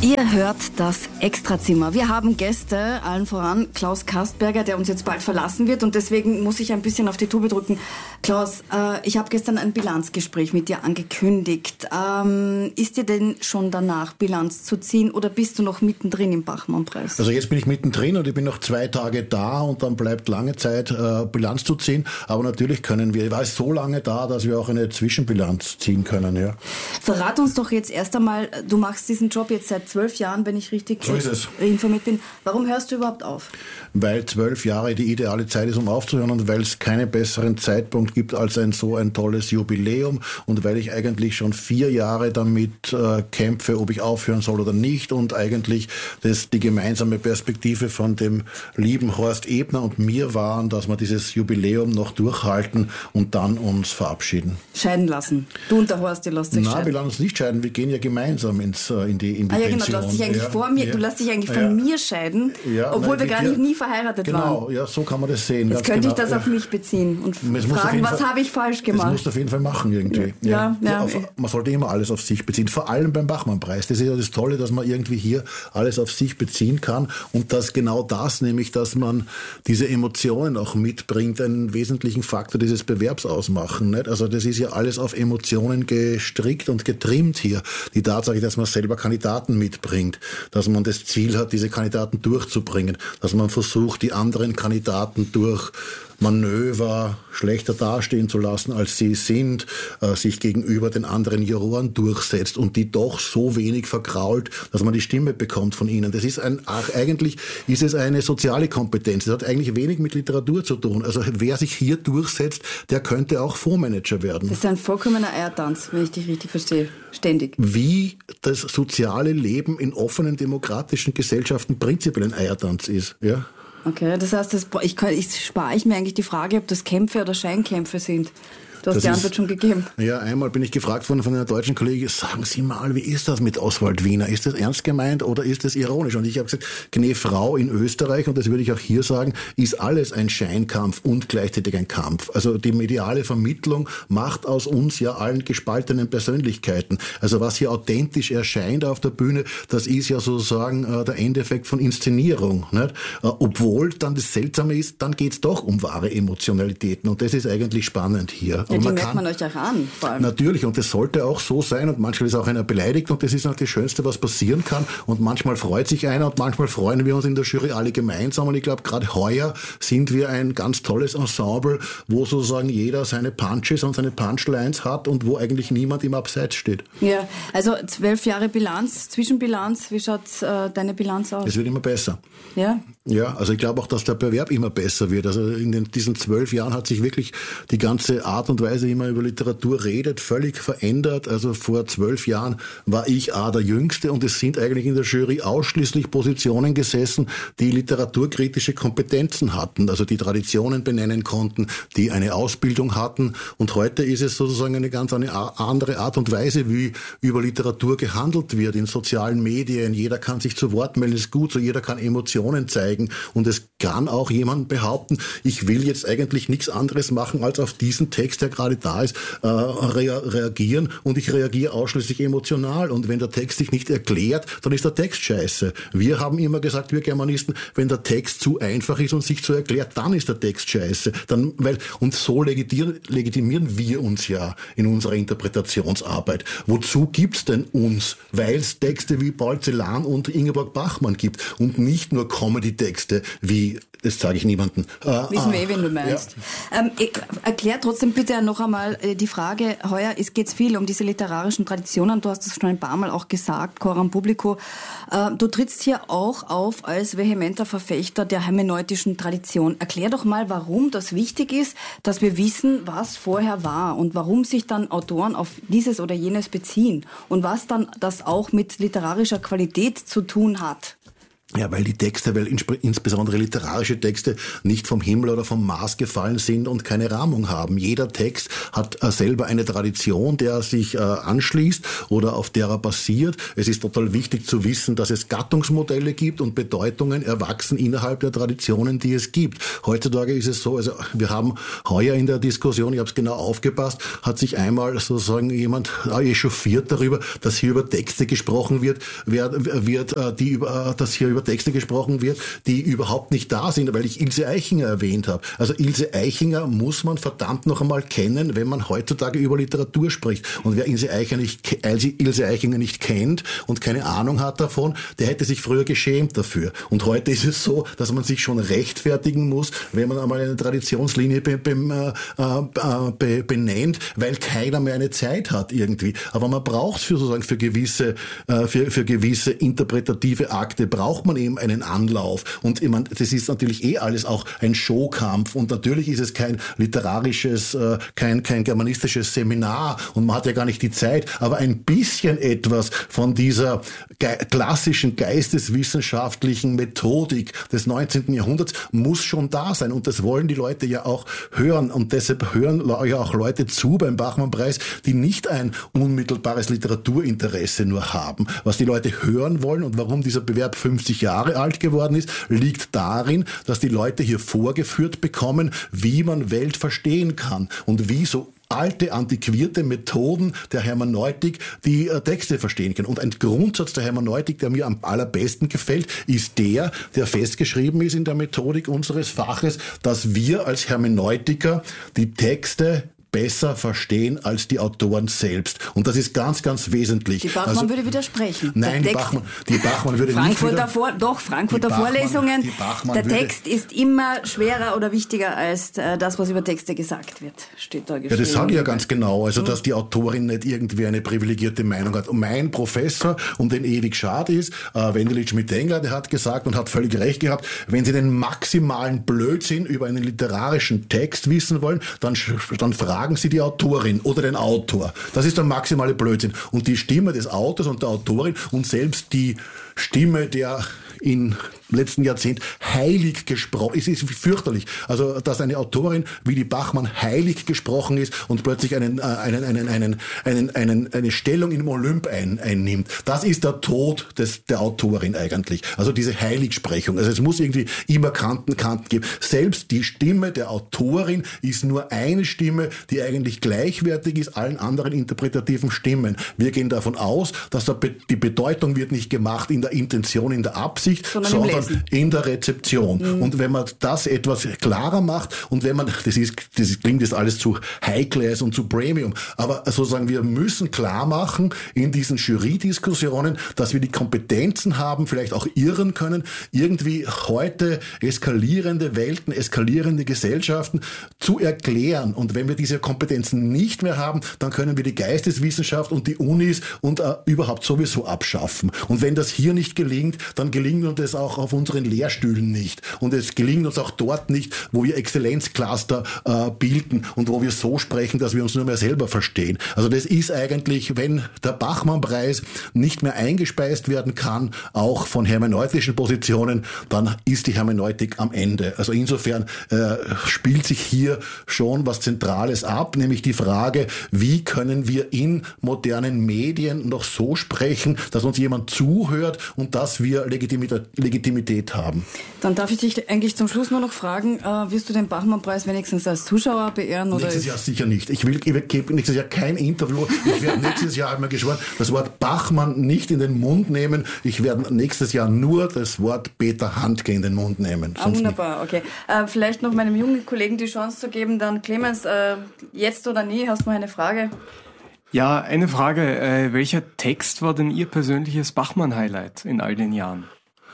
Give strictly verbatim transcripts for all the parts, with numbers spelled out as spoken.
Ihr hört das Extrazimmer. Wir haben Gäste, allen voran Klaus Kastberger, der uns jetzt bald verlassen wird und deswegen muss ich ein bisschen auf die Tube drücken. Klaus, äh, ich habe gestern ein Bilanzgespräch mit dir angekündigt. Ähm, ist dir denn schon danach Bilanz zu ziehen oder bist du noch mittendrin im Bachmann-Preis? Also jetzt bin ich mittendrin und ich bin noch zwei Tage da und dann bleibt lange Zeit äh, Bilanz zu ziehen. Aber natürlich können wir, ich war so lange da, dass wir auch eine Zwischenbilanz ziehen können. Ja. Verrat uns doch jetzt erst einmal, du machst diesen Job jetzt seit zwölf Jahren, wenn ich richtig so ist es. informiert bin. Warum hörst du überhaupt auf? Weil zwölf Jahre die ideale Zeit ist, um aufzuhören und weil es keinen besseren Zeitpunkt gibt als ein so ein tolles Jubiläum und weil ich eigentlich schon vier Jahre damit äh, kämpfe, ob ich aufhören soll oder nicht und eigentlich das die gemeinsame Perspektive von dem lieben Horst Ebner und mir waren, dass wir dieses Jubiläum noch durchhalten und dann uns verabschieden. Scheiden lassen. Du und der Horst, ihr lasst euch Nein, scheiden. wir lassen uns nicht scheiden, wir gehen ja gemeinsam ins, äh, in die, in die ah, ja, Pension. Genau, du lässt dich eigentlich ja, vor mir, ja. du lässt dich eigentlich ja. von mir scheiden, ja, obwohl nein, wir gar wir, nicht nie verheiratet genau, waren. Genau, ja, so kann man das sehen. Jetzt könnte genau. ich das ja. auf mich beziehen und Das fragen, was habe ich falsch gemacht? Das musst du auf jeden Fall machen irgendwie. Ja, ja. ja, ja auf, man sollte immer alles auf sich beziehen, vor allem beim Bachmann-Preis. Das ist ja das Tolle, dass man irgendwie hier alles auf sich beziehen kann und dass genau das, nämlich, dass man diese Emotionen auch mitbringt, einen wesentlichen Faktor dieses Bewerbs ausmachen. Nicht? Also das ist ja alles auf Emotionen gestrickt und getrimmt hier. Die Tatsache, dass man selber Kandidaten mitbringt, dass man das Ziel hat, diese Kandidaten durchzubringen, dass man versucht, die anderen Kandidaten durch Manöver schlechter dastehen zu lassen, als sie sind, äh, sich gegenüber den anderen Juroren durchsetzt und die doch so wenig verkrault, dass man die Stimme bekommt von ihnen. Das ist ein, ach, eigentlich ist es eine soziale Kompetenz. Das hat eigentlich wenig mit Literatur zu tun. Also wer sich hier durchsetzt, der könnte auch Fondsmanager werden. Das ist ein vollkommener Eiertanz, wenn ich dich richtig verstehe. Ständig. Wie das soziale Leben in offenen demokratischen Gesellschaften prinzipiell ein Eiertanz ist, ja. Okay, das heißt, das, ich, ich spare ich mir eigentlich die Frage, ob das Kämpfe oder Scheinkämpfe sind. Du hast das die Antwort ist, schon gegeben. Ja, einmal bin ich gefragt worden von einer deutschen Kollegin, sagen Sie mal, wie ist das mit Oswald Wiener? Ist das ernst gemeint oder ist das ironisch? Und ich habe gesagt, Gne Frau in Österreich, und das würde ich auch hier sagen, ist alles ein Scheinkampf und gleichzeitig ein Kampf. Also die mediale Vermittlung macht aus uns ja allen gespaltenen Persönlichkeiten. Also was hier authentisch erscheint auf der Bühne, das ist ja sozusagen äh, der Endeffekt von Inszenierung. Nicht? Äh, obwohl dann das Seltsame ist, dann geht es doch um wahre Emotionalitäten und das ist eigentlich spannend hier. Ja, die man merkt kann, man euch auch an, vor allem. Natürlich, und das sollte auch so sein und manchmal ist auch einer beleidigt und das ist noch das Schönste, was passieren kann und manchmal freut sich einer und manchmal freuen wir uns in der Jury alle gemeinsam und ich glaube, gerade heuer sind wir ein ganz tolles Ensemble, wo sozusagen jeder seine Punches und seine Punchlines hat und wo eigentlich niemand im Abseits steht. Ja, also zwölf Jahre Bilanz, Zwischenbilanz, wie schaut äh, deine Bilanz aus? Es wird immer besser. Ja? Ja, also ich glaube auch, dass der Bewerb immer besser wird. Also in den, diesen zwölf Jahren hat sich wirklich die ganze Art und Weise, wie man über Literatur redet, völlig verändert. Also vor zwölf Jahren war ich A, der Jüngste und es sind eigentlich in der Jury ausschließlich Positionen gesessen, die literaturkritische Kompetenzen hatten, also die Traditionen benennen konnten, die eine Ausbildung hatten. Und heute ist es sozusagen eine ganz eine andere Art und Weise, wie über Literatur gehandelt wird in sozialen Medien. Jeder kann sich zu Wort melden, ist gut so, jeder kann Emotionen zeigen. Und es kann auch jemand behaupten, ich will jetzt eigentlich nichts anderes machen, als auf diesen Text, der gerade da ist, äh, rea- reagieren. Und ich reagiere ausschließlich emotional. Und wenn der Text sich nicht erklärt, dann ist der Text scheiße. Wir haben immer gesagt, wir Germanisten, wenn der Text zu einfach ist und sich zu erklärt, dann ist der Text scheiße. Dann, weil, und so legitimieren, legitimieren wir uns ja in unserer Interpretationsarbeit. Wozu gibt's denn uns? Weil es Texte wie Paul Celan und Ingeborg Bachmann gibt und nicht nur Comedy-Texte wie, das sage ich niemandem. Äh, Wissen wir eh, wen du meinst. Ja. Ähm, erklär trotzdem bitte noch einmal äh, die Frage, heuer geht es viel um diese literarischen Traditionen, du hast es schon ein paar Mal auch gesagt, Coram Publico. Äh, du trittst hier auch auf als vehementer Verfechter der hermeneutischen Tradition. Erklär doch mal, warum das wichtig ist, dass wir wissen, was vorher war und warum sich dann Autoren auf dieses oder jenes beziehen und was dann das auch mit literarischer Qualität zu tun hat. Ja, weil die Texte, weil insbesondere literarische Texte nicht vom Himmel oder vom Mars gefallen sind und keine Rahmung haben. Jeder Text hat äh, selber eine Tradition, der sich äh, anschließt oder auf der er basiert. Es ist total wichtig zu wissen, dass es Gattungsmodelle gibt und Bedeutungen erwachsen innerhalb der Traditionen, die es gibt. Heutzutage ist es so, also wir haben heuer in der Diskussion, ich habe es genau aufgepasst, hat sich einmal sozusagen jemand äh, echauffiert darüber, dass hier über Texte gesprochen wird, wird, wird äh, die über, äh, dass hier über Texte gesprochen wird, die überhaupt nicht da sind, weil ich Ilse Aichinger erwähnt habe. Also Ilse Aichinger muss man verdammt noch einmal kennen, wenn man heutzutage über Literatur spricht. Und wer Ilse Aichinger nicht, Ilse Aichinger nicht kennt und keine Ahnung hat davon, der hätte sich früher geschämt dafür. Und heute ist es so, dass man sich schon rechtfertigen muss, wenn man einmal eine Traditionslinie be, be, äh, be, benennt, weil keiner mehr eine Zeit hat irgendwie. Aber man braucht für sozusagen für gewisse, äh, für, für gewisse interpretative Akte braucht man eben einen Anlauf. Und ich meine, das ist natürlich eh alles auch ein Showkampf. Und natürlich ist es kein literarisches, äh, kein, kein germanistisches Seminar. Und man hat ja gar nicht die Zeit. Aber ein bisschen etwas von dieser ge- klassischen geisteswissenschaftlichen Methodik des neunzehnten Jahrhunderts muss schon da sein. Und das wollen die Leute ja auch hören. Und deshalb hören ja auch Leute zu beim Bachmann-Preis, die nicht ein unmittelbares Literaturinteresse nur haben. Was die Leute hören wollen und warum dieser Bewerb fünfzig Jahre alt geworden ist, liegt darin, dass die Leute hier vorgeführt bekommen, wie man Welt verstehen kann und wie so alte, antiquierte Methoden der Hermeneutik die äh, Texte verstehen können. Und ein Grundsatz der Hermeneutik, der mir am allerbesten gefällt, ist der, der festgeschrieben ist in der Methodik unseres Faches, dass wir als Hermeneutiker die Texte besser verstehen als die Autoren selbst. Und das ist ganz, ganz wesentlich. Die Bachmann also, würde widersprechen. Nein, die Bachmann, die Bachmann würde Frankfurter nicht wieder... Vor, doch, Frankfurter Bachmann, Vorlesungen. Der Text ist immer schwerer oder wichtiger als äh, das, was über Texte gesagt wird, steht da geschrieben. Ja, das sage ich ja ganz genau. Also, dass die Autorin nicht irgendwie eine privilegierte Meinung hat. Und mein Professor, um den ewig schade ist, äh, Wendelin Schmidt-Engler, der hat gesagt und hat völlig recht gehabt, wenn Sie den maximalen Blödsinn über einen literarischen Text wissen wollen, dann, dann fragen Sie die Autorin oder den Autor. Das ist der maximale Blödsinn. Und die Stimme des Autors und der Autorin und selbst die Stimme der in letzten Jahrzehnt heilig gesprochen. Es ist fürchterlich. Also, dass eine Autorin wie die Bachmann heilig gesprochen ist und plötzlich einen, äh, einen, einen, einen, einen, einen, eine Stellung im Olymp ein, einnimmt. Das ist der Tod des, der Autorin eigentlich. Also diese Heiligsprechung. Also es muss irgendwie immer Kanten, Kanten geben. Selbst die Stimme der Autorin ist nur eine Stimme, die eigentlich gleichwertig ist allen anderen interpretativen Stimmen. Wir gehen davon aus, dass der, die Bedeutung wird nicht gemacht in der Intention, in der Absicht, sondern, sondern in der Rezeption. Mhm. Und wenn man das etwas klarer macht und wenn man, das ist, das klingt jetzt alles zu High Class und zu Premium, aber sozusagen wir müssen klar machen in diesen Jury-Diskussionen, dass wir die Kompetenzen haben, vielleicht auch irren können, irgendwie heute eskalierende Welten, eskalierende Gesellschaften zu erklären. Und wenn wir diese Kompetenzen nicht mehr haben, dann können wir die Geisteswissenschaft und die Unis und äh, überhaupt sowieso abschaffen. Und wenn das hier nicht gelingt, dann gelingt uns das auch auf unseren Lehrstühlen nicht. Und es gelingt uns auch dort nicht, wo wir Exzellenzcluster äh, bilden und wo wir so sprechen, dass wir uns nur mehr selber verstehen. Also das ist eigentlich, wenn der Bachmann-Preis nicht mehr eingespeist werden kann, auch von hermeneutischen Positionen, dann ist die Hermeneutik am Ende. Also insofern äh, spielt sich hier schon was Zentrales ab, nämlich die Frage, wie können wir in modernen Medien noch so sprechen, dass uns jemand zuhört und dass wir Legitimität, Legitimität haben. Dann darf ich dich eigentlich zum Schluss nur noch fragen, äh, wirst du den Bachmann-Preis wenigstens als Zuschauer beehren? Oder nächstes Jahr sicher nicht. Ich will, ich gebe nächstes Jahr kein Interview. Ich werde nächstes Jahr, habe mir geschworen, das Wort Bachmann nicht in den Mund nehmen. Ich werde nächstes Jahr nur das Wort Peter Handke in den Mund nehmen. Ah, wunderbar, nicht. Okay. Äh, vielleicht noch meinem jungen Kollegen die Chance zu geben, dann Clemens, äh, jetzt oder nie, hast du noch eine Frage? Ja, eine Frage. Äh, welcher Text war denn Ihr persönliches Bachmann-Highlight in all den Jahren?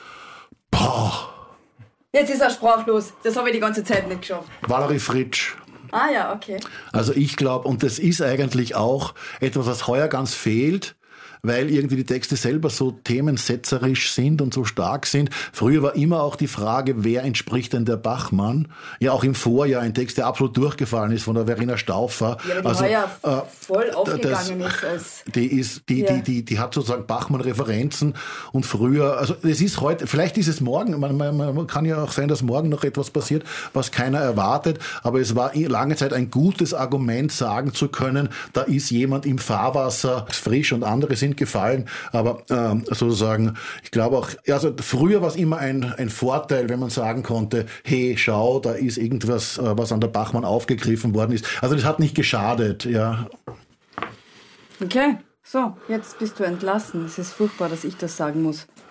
Boah. Jetzt ist er sprachlos. Das habe ich die ganze Zeit nicht geschafft. Valerie Fritsch. Ah ja, okay. Also ich glaube, und das ist eigentlich auch etwas, was heuer ganz fehlt, weil irgendwie die Texte selber so themensetzerisch sind und so stark sind. Früher war immer auch die Frage, wer entspricht denn der Bachmann? Ja, auch im Vorjahr ein Text, der absolut durchgefallen ist von der Verena Stauffer. Ja, aber die also, heuer äh, voll aufgegangen das, ist. Als die, ist die, ja. die, die, die hat sozusagen Bachmann-Referenzen und früher, also es ist heute, vielleicht ist es morgen, man, man, man kann ja auch sein, dass morgen noch etwas passiert, was keiner erwartet, aber es war lange Zeit ein gutes Argument, sagen zu können, da ist jemand im Fahrwasser frisch und andere sind gefallen, aber ähm, sozusagen, ich glaube auch, also früher war es immer ein, ein Vorteil, wenn man sagen konnte, hey, schau, da ist irgendwas, äh, was an der Bachmann aufgegriffen worden ist. Also das hat nicht geschadet, ja. Okay, so, jetzt bist du entlassen. Es ist furchtbar, dass ich das sagen muss.